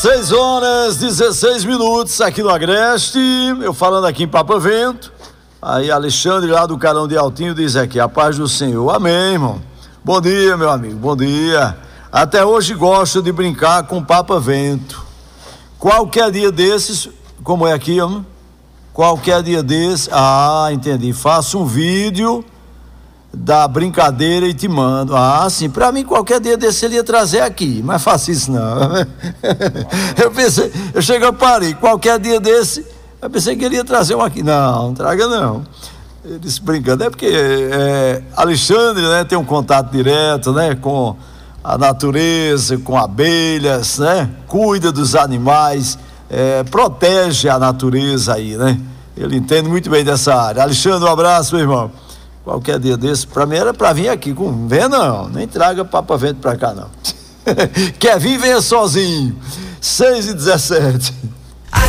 6h16 aqui no Agreste, eu falando aqui em Papa Vento. Aí Alexandre lá do Carão de Altinho diz aqui: a paz do Senhor. Amém, irmão. Bom dia, meu amigo, bom dia. Até hoje gosto de brincar com Papa Vento. Qualquer dia desses, como é aqui, irmão? Qualquer dia desses, entendi, faço um vídeo da brincadeira e te mando. Sim, pra mim qualquer dia desse ele ia trazer aqui, mas faço isso não. Eu cheguei a Paris, qualquer dia desse, eu pensei que ele ia trazer um aqui. Não traga não. Ele disse brincando, porque Alexandre, né, tem um contato direto, né, com a natureza, com abelhas, né, cuida dos animais, protege a natureza aí, né, ele entende muito bem dessa área. Alexandre, um abraço, meu irmão. Qualquer dia desse, pra mim era pra vir aqui com vem não, nem traga Papa Vento pra cá não. Quer vir, venha sozinho. 6h17.